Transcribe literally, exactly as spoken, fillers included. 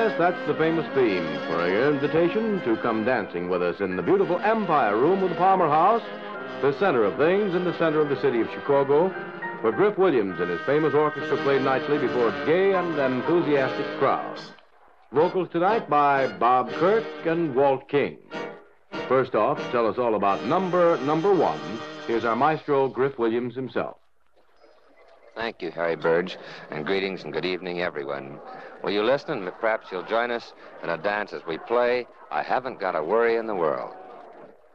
Yes, that's the famous theme for your invitation to come dancing with us in the beautiful Empire Room of the Palmer House, the center of things in the center of the city of Chicago, where Griff Williams and his famous orchestra played nightly before a gay and enthusiastic crowd. Vocals tonight by Bob Kirk and Walt King. First off, to tell us all about number number one, here's our maestro, Griff Williams himself. Thank you, Harry Burge, and greetings and good evening, everyone. Will you listen, and perhaps you'll join us in a dance as we play I Haven't Got a Worry in the World.